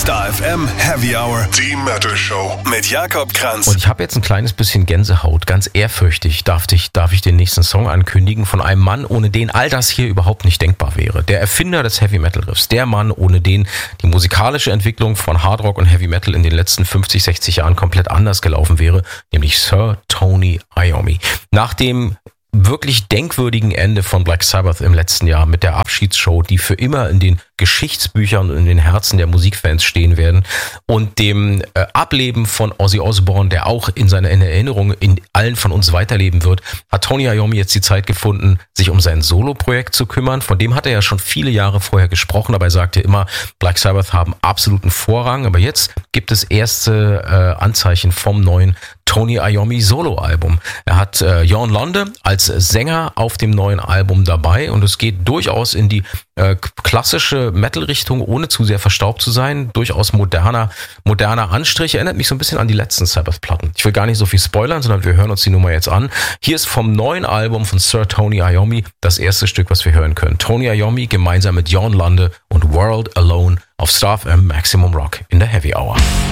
Star FM Heavy Hour, die Metal Show mit Jakob Kranz. Und ich habe jetzt ein kleines bisschen Gänsehaut, ganz ehrfürchtig darf ich den nächsten Song ankündigen von einem Mann, ohne den all das hier überhaupt nicht denkbar wäre. Der Erfinder des Heavy Metal Riffs, der Mann, ohne den die musikalische Entwicklung von Hard Rock und Heavy Metal in den letzten 50, 60 Jahren komplett anders gelaufen wäre, nämlich Sir Tony Iommi. Nach dem wirklich denkwürdigen Ende von Black Sabbath im letzten Jahr mit der Abschiedsshow, die für immer in den Geschichtsbüchern und in den Herzen der Musikfans stehen werden, und dem Ableben von Ozzy Osbourne, der auch in seiner Erinnerung in allen von uns weiterleben wird, hat Tony Iommi jetzt die Zeit gefunden, sich um sein Solo-Projekt zu kümmern. Von dem hat er ja schon viele Jahre vorher gesprochen, aber er sagte immer, Black Sabbath haben absoluten Vorrang. Aber jetzt gibt es erste Anzeichen vom neuen Tony Iommi Solo-Album. Er hat Jørn Lande als Sänger auf dem neuen Album dabei und es geht durchaus in die klassische Metal-Richtung, ohne zu sehr verstaubt zu sein. Durchaus moderner Anstrich. Erinnert mich so ein bisschen an die letzten Sabbath-Platten. Ich will gar nicht so viel spoilern, sondern wir hören uns die Nummer jetzt an. Hier ist vom neuen Album von Sir Tony Iommi das erste Stück, was wir hören können. Tony Iommi gemeinsam mit Jørn Lande und World Alone auf Star FM Maximum Rock in der Heavy Hour.